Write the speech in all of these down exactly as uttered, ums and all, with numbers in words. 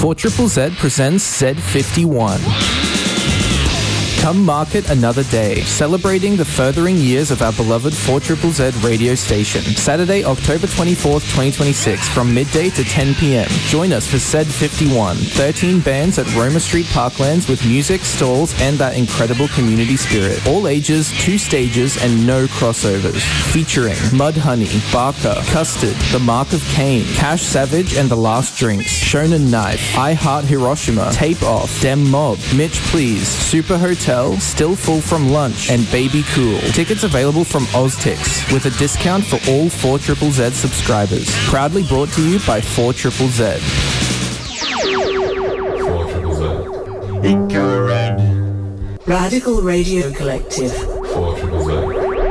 four Z Z Z presents Z fifty-one. Come mark it another day, celebrating the furthering years of our beloved four Z Z Z radio station. Saturday, October twenty-fourth, twenty twenty-six, from midday to ten p.m. Join us for Z fifty-one, thirteen bands at Roma Street Parklands with music, stalls, and that incredible community spirit. All ages, two stages, and no crossovers. Featuring Mudhoney, Barker, Custard, The Mark of Cain, Cash Savage and The Last Drinks, Shonen Knife, I Heart Hiroshima, Tape Off, Dem Mob, Mitch Please, Super Hotel, Still Full from Lunch, and Baby Cool. Tickets available from Oztix with a discount for all four Z Z Z subscribers. Proudly brought to you by four Z Z Z. four Z Z Z. Eco Red. Radical Radio Collective. four Z Z Z.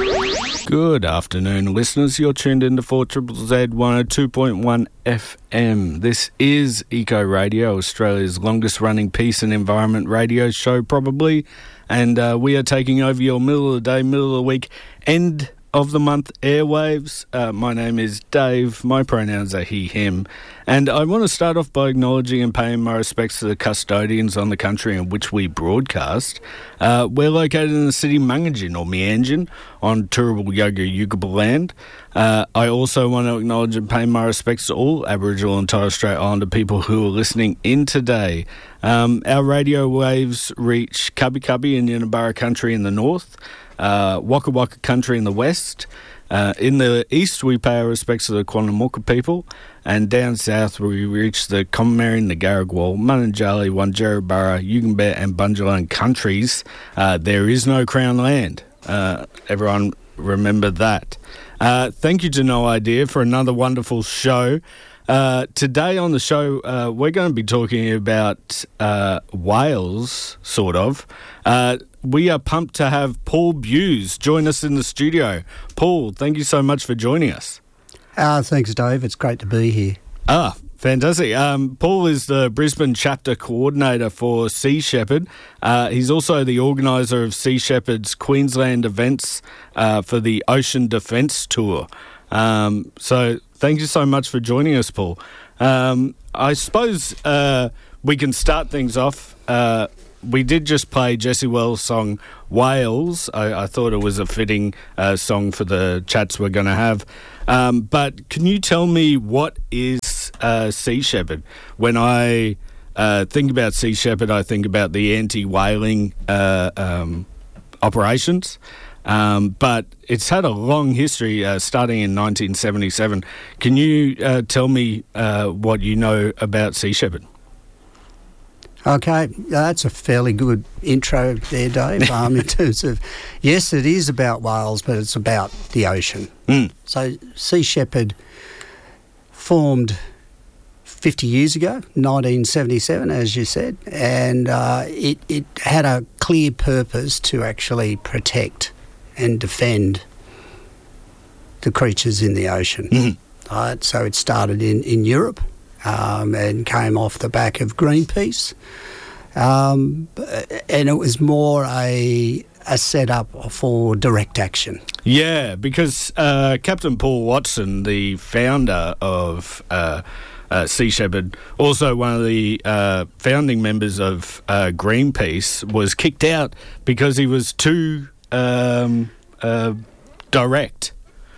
Good afternoon, listeners. You're tuned into four Z Z Z one oh two point one F M. This is Eco Radio, Australia's longest-running peace and environment radio show, probably. And uh, we are taking over your middle of the day, middle of the week, end of the month airwaves. Uh, my name is Dave. My pronouns are he, him. And I want to start off by acknowledging and paying my respects to the custodians on the country in which we broadcast. Uh, we're located in the city Mungangin, or Mianjin, on Turrbal Yoga Yugambeh land. Uh, I also want to acknowledge and pay my respects to all Aboriginal and Torres Strait Islander people who are listening in today. Um, our radio waves reach Cubby Cubby and Yunnabarra country in the north, uh, Waka Waka country in the west. Uh, in the east, we pay our respects to the Quandamooka people, and down south, we reach the Commarin, the Garrigwal, Mununjali, Wandjeribarra, Yugambeh, and Bunjalung countries. Uh, there is no Crown land. Uh, everyone remember that. Uh, thank you to No Idea for another wonderful show. Uh, today on the show, uh, we're going to be talking about uh, whales, sort of. Uh, we are pumped to have Paul Buse join us in the studio. Paul, thank you so much for joining us. Uh, thanks, Dave. It's great to be here. Ah, fantastic. Um, Paul is the Brisbane chapter coordinator for Sea Shepherd. Uh, he's also the organiser of Sea Shepherd's Queensland events uh, for the Ocean Defence Tour. Um, so thank you so much for joining us, Paul. Um, I suppose uh, we can start things off. Uh, we did just play Jessie Wells' song Whales. I, I thought it was a fitting uh, song for the chats we're going to have. Um, but can you tell me what is uh, Sea Shepherd? When I uh, think about Sea Shepherd, I think about the anti-whaling uh, um, operations. Um, but it's had a long history, uh, starting in nineteen seventy-seven. Can you uh, tell me uh, what you know about Sea Shepherd? Okay, that's a fairly good intro there, Dave, um, in terms of, yes, it is about whales, but it's about the ocean. Mm. So Sea Shepherd formed fifty years ago, nineteen seventy-seven, as you said, and uh, it, it had a clear purpose to actually protect and defend the creatures in the ocean. Mm-hmm. Right? So it started in, in Europe um, and came off the back of Greenpeace. Um, and it was more a, a setup for direct action. Yeah, because uh, Captain Paul Watson, the founder of uh, uh, Sea Shepherd, also one of the uh, founding members of uh, Greenpeace, was kicked out because he was too um, uh, direct.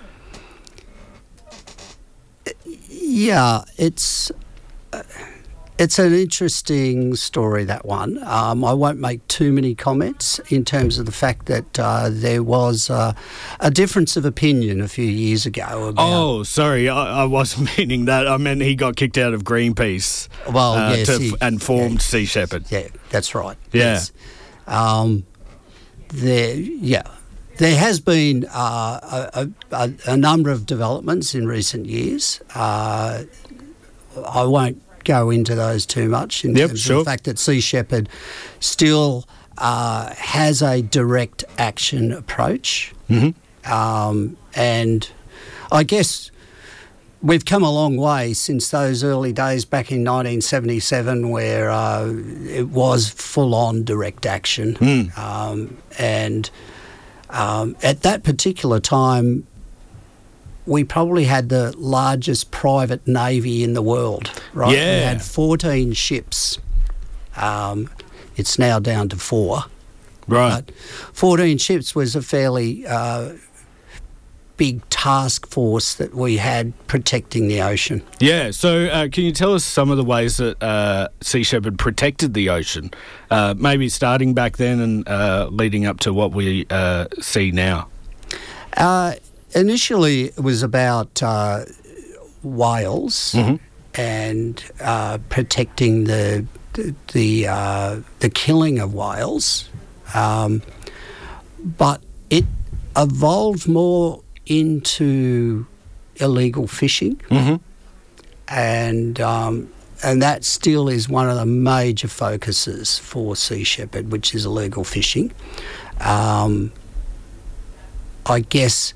Yeah, it's uh, it's an interesting story, that one. Um, I won't make too many comments in terms of the fact that uh, there was uh, a difference of opinion a few years ago. About, oh, sorry, I, I wasn't meaning that. I meant he got kicked out of Greenpeace well, uh, yes, to, he, and formed yeah, Sea Shepherd. Yeah, that's right. Yeah. Yes. Um, there, yeah. There has been uh, a, a, a number of developments in recent years. Uh, I won't go into those too much in yep, terms sure. of the fact that Sea Shepherd still uh, has a direct action approach. Mm-hmm. Um, and I guess we've come a long way since those early days back in nineteen seventy-seven where uh, it was full-on direct action. Mm. Um, and... Um, at that particular time, we probably had the largest private navy in the world, right? Yeah. We had fourteen ships. Um, it's now down to four. Right. But fourteen ships was a fairly uh, big task force that we had protecting the ocean. Yeah, so uh, can you tell us some of the ways that uh, Sea Shepherd protected the ocean, uh, maybe starting back then and uh, leading up to what we uh, see now? Uh, initially, it was about uh, whales Mm-hmm. and uh, protecting the the the, uh, the killing of whales, um, but it evolved more into illegal fishing, Mm-hmm. and um, and that still is one of the major focuses for Sea Shepherd, which is illegal fishing. Um, I guess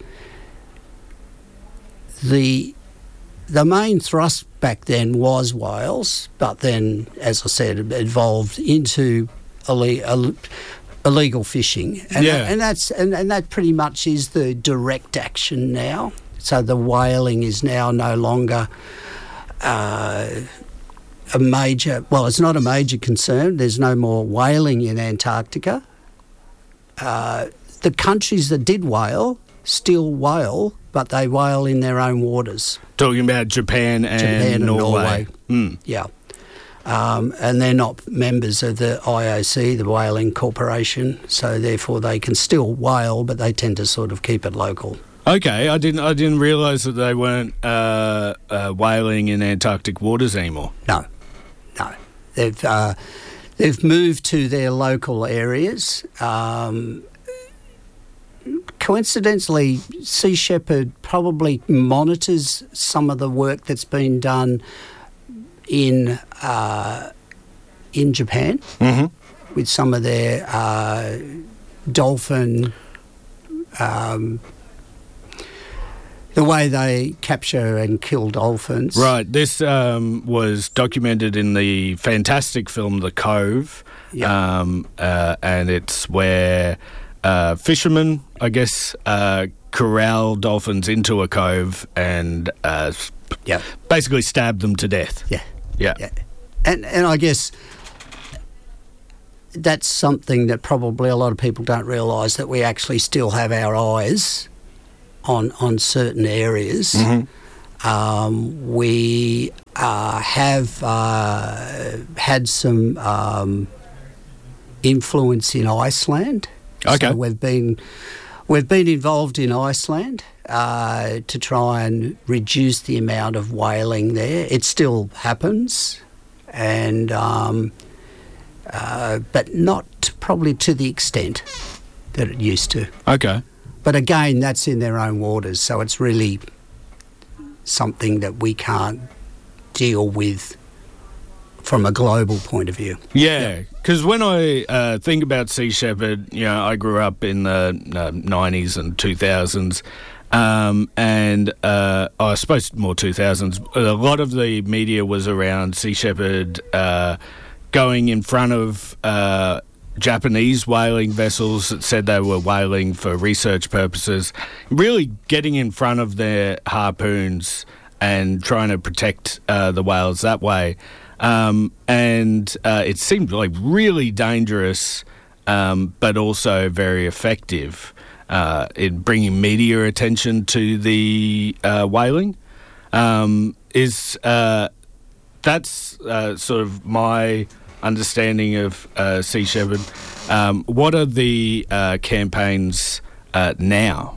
the the main thrust back then was whales, but then, as I said, it evolved into ille- illegal fishing, and, Yeah. and that's and, and that pretty much is the direct action now. So the whaling is now no longer uh, a major. Well, it's not a major concern. There's no more whaling in Antarctica. Uh, the countries that did whale still whale, but they whale in their own waters. Talking about Japan and, Japan and Norway. Norway. Mm. Yeah. Um, and they're not members of the I O C, the Whaling Corporation, so therefore they can still whale, but they tend to sort of keep it local. Okay, I didn't. I didn't realise that they weren't uh, uh, whaling in Antarctic waters anymore. No, no. They've uh, they've moved to their local areas. Um, coincidentally, Sea Shepherd probably monitors some of the work that's been done in uh, in Japan Mm-hmm. with some of their uh, dolphin. Um, the way they capture and kill dolphins. Right. This um, was documented in the fantastic film The Cove, Yeah. um, uh, and it's where uh, fishermen, I guess, uh, corral dolphins into a cove and uh, Yeah. basically stab them to death. Yeah. Yeah. Yeah. And and I guess that's something that probably a lot of people don't realise, that we actually still have our eyes on on certain areas. Mm-hmm. Um, we uh, have uh, had some um, influence in Iceland. Okay. So we've been we've been involved in Iceland uh, to try and reduce the amount of whaling there. It still happens, and um, uh, but not probably to the extent that it used to. Okay. But again, that's in their own waters, so it's really something that we can't deal with from a global point of view. Yeah, because when I uh, think about Sea Shepherd, you know, I grew up in the uh, nineties and two thousands, um, and uh, I suppose more two thousands. A lot of the media was around Sea Shepherd uh, going in front of uh, Japanese whaling vessels that said they were whaling for research purposes, really getting in front of their harpoons and trying to protect uh, the whales that way. Um, and uh, it seemed like really dangerous, um, but also very effective uh, in bringing media attention to the uh, whaling. Um, is uh, that's uh, sort of my understanding of uh, Sea Shepherd. Um, what are the uh, campaigns uh, now?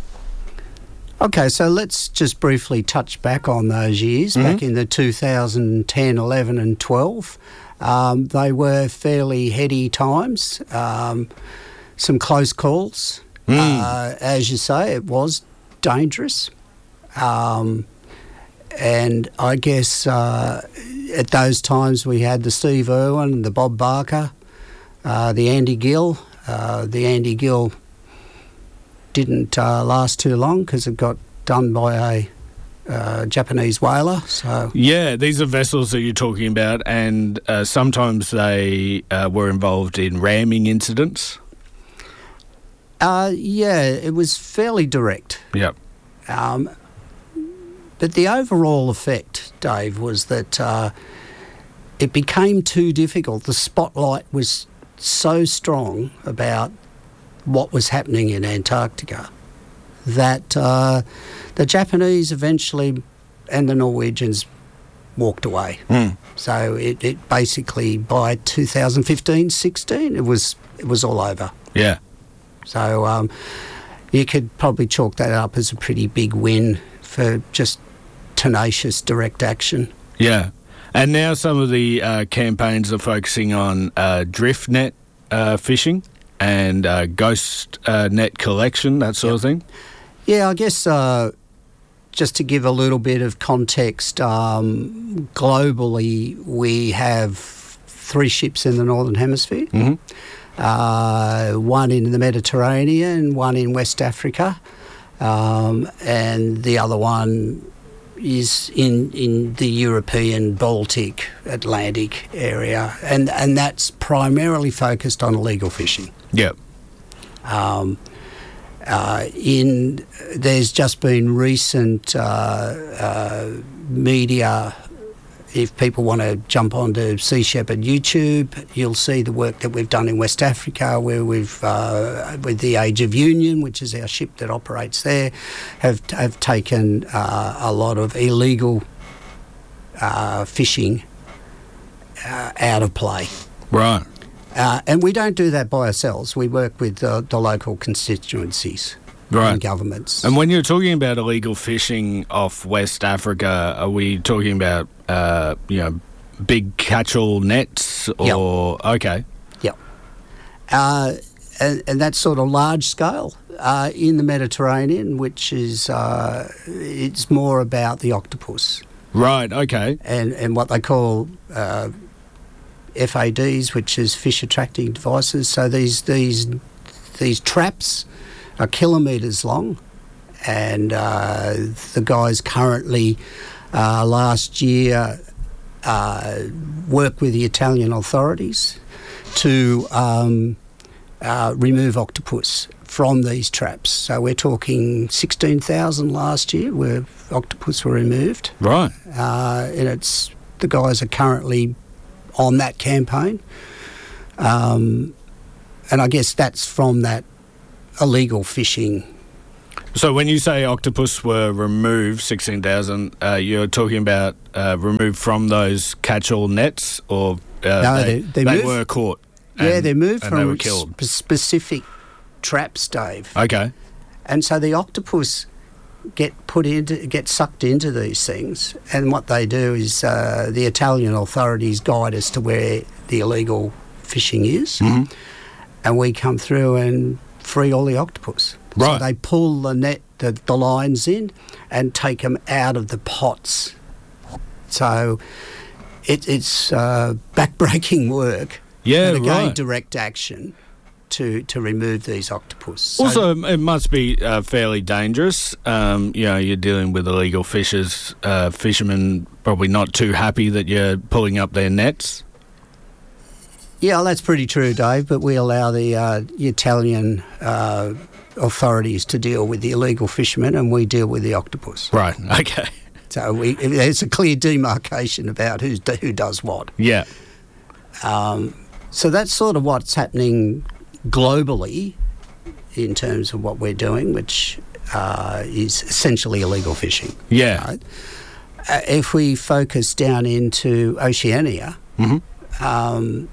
Okay, so let's just briefly touch back on those years, Mm-hmm. back in the two thousand ten, eleven and twelve. Um, they were fairly heady times, um, some close calls. Mm. Uh, as you say, it was dangerous. Um, and I guess uh, at those times we had the Steve Irwin, the Bob Barker, uh, the Andy Gill. Uh, the Andy Gill didn't uh, last too long because it got done by a uh, Japanese whaler. So Yeah, these are vessels that you're talking about, and uh, sometimes they uh, were involved in ramming incidents. uh, yeah, it was fairly direct. Yep. Um, but the overall effect, Dave, was that uh, it became too difficult. The spotlight was so strong about what was happening in Antarctica that uh, the Japanese eventually and the Norwegians walked away. Mm. So it, it basically, by two thousand fifteen sixteen, it was it was all over. Yeah. So um, you could probably chalk that up as a pretty big win for just tenacious direct action. Yeah. And now some of the uh, campaigns are focusing on uh, drift net uh, fishing and uh, ghost uh, net collection, that sort Yep. of thing. Yeah, I guess uh, just to give a little bit of context, um, globally we have three ships in the Northern Hemisphere, Mm-hmm. uh, one in the Mediterranean, one in West Africa, um, and the other one is in, in the European, Baltic, Atlantic area, and, and that's primarily focused on illegal fishing. Yeah. Um, uh, in there's just been recent uh, uh, media. If people want to jump onto Sea Shepherd YouTube, you'll see the work that we've done in West Africa, where we've, uh, with the Age of Union, which is our ship that operates there, have have taken uh, a lot of illegal uh, fishing uh, out of play. Right. Uh, and we don't do that by ourselves. We work with uh, the local constituencies Right. and governments. And when you're talking about illegal fishing off West Africa, are we talking about, uh, you know, big catch-all nets or... Okay. Yeah. Uh, and, and that's sort of large scale uh, in the Mediterranean, which is, uh, it's more about the octopus Right, okay. and, and what they call uh, F A Ds, which is fish attracting devices. So these these these traps are kilometres long, and uh, the guys currently, uh, last year, uh, worked with the Italian authorities to um, uh, remove octopus from these traps. So we're talking sixteen thousand last year where octopus were removed. Right. Uh, and it's the guys are currently on that campaign. Um, and I guess that's from that illegal fishing. So when you say octopus were removed, sixteen thousand, uh, you're talking about uh, removed from those catch-all nets, or uh, No, they, they- they they moved- were caught? yeah, and- they're moved and from they were killed. sp- specific traps, Dave. Okay. And so the octopus get put into, get sucked into these things, and what they do is uh, the Italian authorities guide us to where the illegal fishing is, Mhm. and we come through and free all the octopus. Right. So they pull the net, the, the lines in, and take them out of the pots. So it, it's uh, backbreaking work. Yeah, and again, right. direct action to to remove these octopus. So- Also, it must be uh, fairly dangerous. Um, you know, you're dealing with illegal fishers, uh, fishermen probably not too happy that you're pulling up their nets. Yeah, that's pretty true, Dave, but we allow the uh, Italian uh, authorities to deal with the illegal fishermen, and we deal with the octopus. Right, okay. So we, there's a clear demarcation about who's, who does what. Yeah. Um, so that's sort of what's happening globally in terms of what we're doing, which uh, is essentially illegal fishing. Yeah. Right? Uh, if we focus down into Oceania, Mm-hmm. um,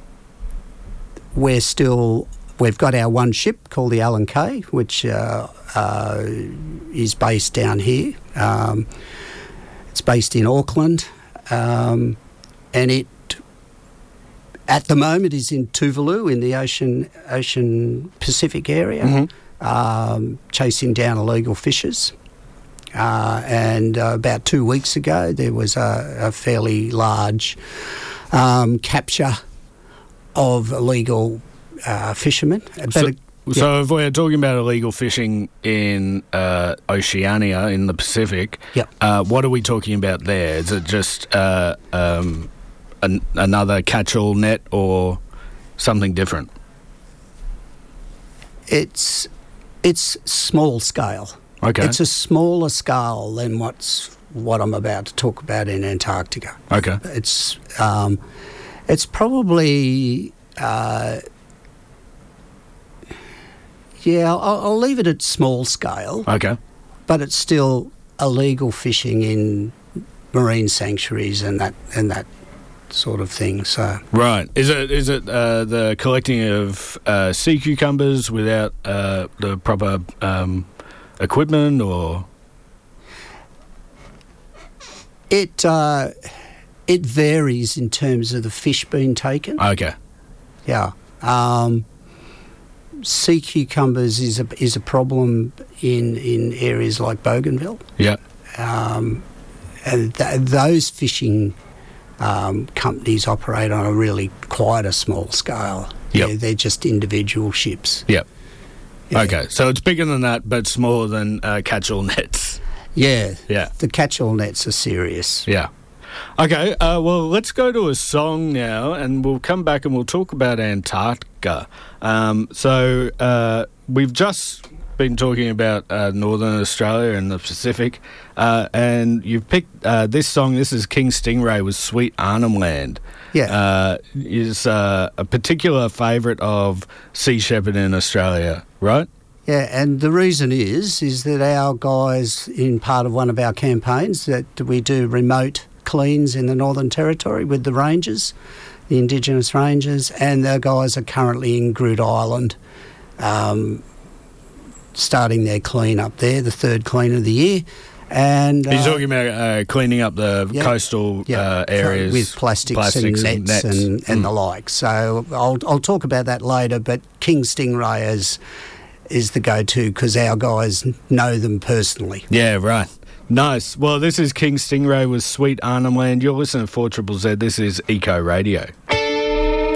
we're still, we've got our one ship called the Alan Kay, which uh, uh, is based down here. Um, it's based in Auckland, um, and it, at the moment, is in Tuvalu in the Ocean Ocean Pacific area, Mm-hmm. um, chasing down illegal fishers. Uh, and uh, about two weeks ago, there was a, a fairly large um, capture of illegal uh, fishermen. But So, it- so if we're talking about illegal fishing in uh, Oceania, in the Pacific, Yep. uh, what are we talking about there? Is it just uh, um, an, another catch-all net or something different? it's it's small scale. Okay. It's a smaller scale than what's what I'm about to talk about in Antarctica. Okay. It's um, it's probably uh, yeah. I'll, I'll leave it at small scale. Okay. But it's still illegal fishing in marine sanctuaries and that and that sort of thing. So right, is it is it uh, the collecting of uh, sea cucumbers without uh, the proper um, equipment, or it uh, it varies in terms of the fish being taken. okay? Yeah. Um, sea cucumbers is a is a problem in, in areas like Bougainville. Yeah. Um, and th- those fishing um, companies operate on a really quite a small scale. Yep. They're, they're just individual ships. Yep. Yeah. Okay, so it's bigger than that, but smaller than uh, catch-all nets. Yeah. Yeah. The catch-all nets are serious. Yeah. Okay, uh, well, let's go to a song now, and we'll come back and we'll talk about Antarctica. Um, so uh, we've just been talking about uh, Northern Australia and the Pacific, uh, and you've picked uh, this song. This is King Stingray with Sweet Arnhem Land. Yeah. Uh, is uh, a particular favourite of Sea Shepherd in Australia, right? Yeah, and the reason is is that our guys, in part of one of our campaigns, that we do remote cleans in the Northern Territory with the rangers, the Indigenous rangers, and the guys are currently in Groote Island, um, starting their clean up there, the third clean of the year. And Are you uh, talking about uh, cleaning up the yeah, coastal yeah, uh, areas with plastics, plastics and nets and, and, and Mm. the like. So I'll I'll talk about that later. But King Stingray is is the go-to because our guys know them personally. Yeah, right. Nice. Well, this is King Stingray with Sweet Arnhem Land. You're listening to four Z Z Z. This is Eco Radio.